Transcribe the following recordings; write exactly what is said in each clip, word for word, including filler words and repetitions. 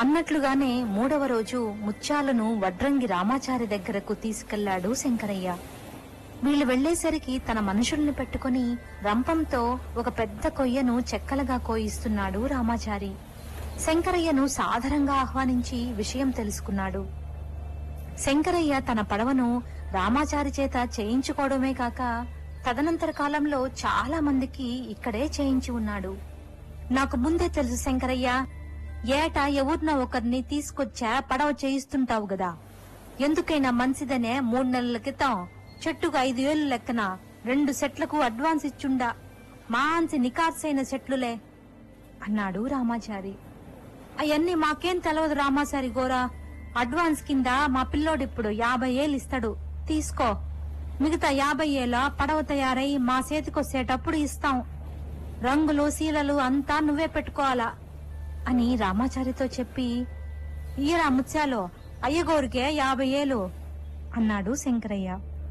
అన్నట్లుగానే మూడవ రోజు ముత్యాలను వడ్రంగి రామాచారి దగ్గరకు తీసుకెళ్లాడు శంకరయ్య. వీళ్లు వెళ్లేసరికి తన మనుషుల్ని పెట్టుకుని రంపంతో ఒక పెద్ద కొయ్యను చెక్కలుగా కోయిస్తున్నాడు రామాచారి. శంకరయ్యను సాదరంగా ఆహ్వానించి విషయం తెలుసుకున్నాడు. శంకరయ్య తన పడవను రామాచారి చేత చేయించుకోవడమే కాక తదనంతర కాలంలో చాలా మందికి ఇక్కడే చేయించి ఉన్నాడు. నాకు ముందే తెలుసు శంకరయ్య, ఏటా ఎవరినో ఒకరిని తీసుకొచ్చా పడవ చేయిస్తుంటావు గదా, ఎందుకైనా మంచిదనే మూడు నెలల క్రితం చెట్టుకు ఐదు వేలు లెక్కన రెండు సెట్లకు అడ్వాన్స్ ఇచ్చుండా, మాంచి నికార్సైన సెట్లులే అన్నాడు రామాచారి. అవన్నీ మాకేం తెలవదు రామాచారి గోరా, అడ్వాన్స్ కింద మా పిల్లోడిప్పుడు యాభై ఏళ్ళు ఇస్తాడు, తీసుకో, మిగతా యాభై ఏళ్ళ పడవ తయారై మా చేతికొచ్చేటప్పుడు ఇస్తాం, రంగులు శీలలు అంతా నువ్వే పెట్టుకోవాలా అని రామాచారితో చెప్పి, ఈరా ముత్యాలు, అయ్యగోరికే యాభై ఏళ్ళు అన్నాడు శంకరయ్య.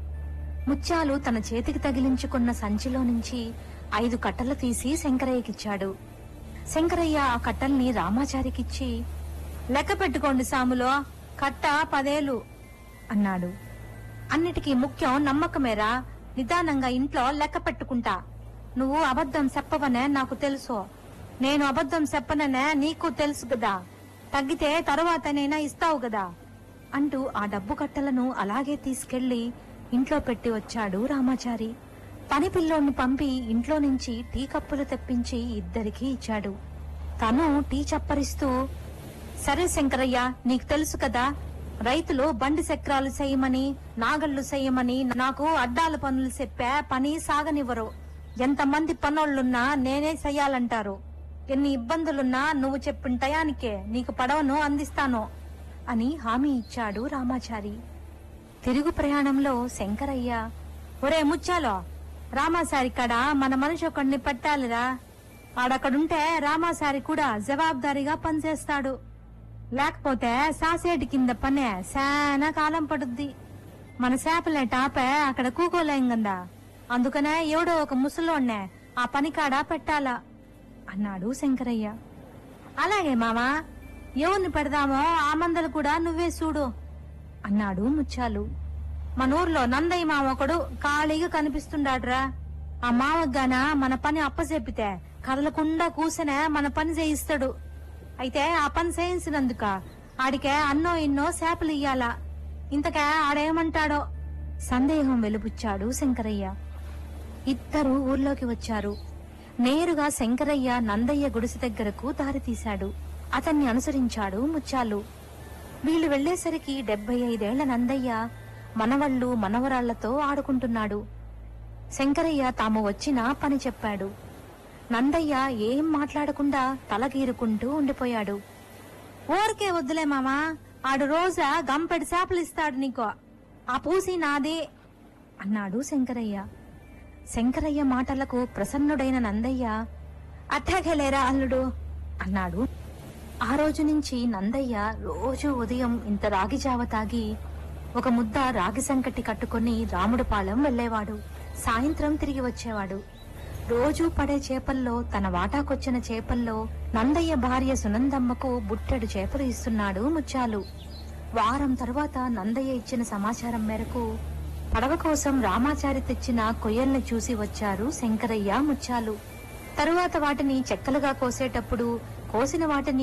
ముత్యాలు తన చేతికి తగిలించుకున్న సంచిలో నుంచి ఐదు కట్టలు తీసి శంకరయ్యకిచ్చాడు. శంకరయ్య ఆ కట్టల్ని రామాచారికిచ్చి, లెక్క పెట్టుకోండి సాములో, కట్ట పదేలు అన్నాడు. అన్నిటికీ ముఖ్యం నమ్మకమేరా, నిదానంగా ఇంట్లో లెక్క పెట్టుకుంటా, నువ్వు అబద్ధం చెప్పవనే నాకు తెలుసు, నేను అబద్ధం చెప్పననే నీకు తెలుసు గదా, తగ్గితే తరువాతనైనా ఇస్తావు గదా అంటూ ఆ డబ్బు కట్టలను అలాగే తీసుకెళ్లి ఇంట్లో పెట్టి వచ్చాడు రామాచారి. పని పిల్లోని పంపి ఇంట్లో నుంచి టీ కప్పులు తెప్పించి ఇద్దరికీ ఇచ్చాడు. తను టీ చప్పరిస్తూ, సరే శంకరయ్య, నీకు తెలుసు కదా, రైతులు బండి చక్రాలు చేయమని నాగళ్లు చెయ్యమని నాకు అడ్డాల పనులు చెప్పే పని సాగనివ్వరు, ఎంతమంది పనోళ్లున్నా నేనే చెయ్యాలంటారు, ఎన్ని ఇబ్బందులున్నా నువ్వు చెప్పిన టయానికే నీకు పడవను అందిస్తాను అని హామీ ఇచ్చాడు రామాచారి. తిరుగు ప్రయాణంలో శంకరయ్య, ఒరే ముత్యాలో, రామాచారి కాడ మన మనిషి ఒకడిని పెట్టాలిరా, ఆడక్కడుంటే రామాచారి కూడా జవాబుదారీగా పనిచేస్తాడు, లేకపోతే సాసేటి కింద పనే శానా కాలం పడుద్ది, మన చేపలే టాపే అక్కడ కూకోలేం గందా, అందుకనే ఎవడో ఒక ముసలోడ్నే ఆ పనికాడ పెట్టాలా అన్నాడు శంకరయ్య. అలాగే మామా, ఎవరిని పెడదామో ఆ మందలు కూడా నువ్వే చూడు అన్నాడు ముత్యాలు. మన ఊర్లో నందయ్య మామ ఒకడు ఖాళీగా కనిపిస్తుండాడ్రా, ఆ మామగాన మన పని అప్పచెప్పితే కదలకుండా కూసనే మన పని చేయిస్తాడు, అయితే ఆ పని చేయించినందుక ఆడికే అన్నో ఇన్నో చేపలు ఇయ్యాలా, ఇంతకే ఆడేమంటాడో సందేహం వెలుబుచ్చాడు శంకరయ్య. ఇద్దరు ఊర్లోకి వచ్చారు. నేరుగా శంకరయ్య నందయ్య గుడిసె దగ్గరకు దారి తీశాడు. అతన్ని అనుసరించాడు ముత్యాలు. వీళ్లు వెళ్లేసరికి డెబ్బై ఐదేళ్ల నందయ్య మనవళ్లు మనవరాళ్లతో ఆడుకుంటున్నాడు. శంకరయ్య తాము వచ్చిన పని చెప్పాడు. నందయ్య ఏం మాట్లాడకుండా తలగీరుకుంటూ ఉండిపోయాడు. ఊరికే వద్దులే మామా, ఆడు రోజా గంపెడి చేపలు ఇస్తాడు నీకో, ఆ పూసి నాదే అన్నాడు శంకరయ్య. శంకరయ్య మాటలకు ప్రసన్నుడైన నందయ్య, అట్టాగేలేరా అల్లుడు అన్నాడు. ఆ రోజు నుంచి నందయ్య రోజు ఉదయం ఇంత రాగి జావ తాగి ఒక ముద్ద రాగి సంకటి కట్టుకుని రాముడిపాలెం వెళ్లేవాడు. సాయంత్రం తిరిగి వచ్చేవాడు. రోజూ పడే చేపల్లో తన వాటాకొచ్చిన చేపల్లో నందయ్య భార్య సునందమ్మకు బుట్టెడు చేపలు ఇస్తున్నాడు ముత్యాలు. వారం తరువాత నందయ్య ఇచ్చిన సమాచారం మేరకు పడవ కోసం రామాచారి తెచ్చిన కొయ్యల్ని చూసి వచ్చారు శంకరయ్య ముత్యాలు. తరువాత వాటిని చెక్కలుగా కోసేటప్పుడు కోసిన వాటిని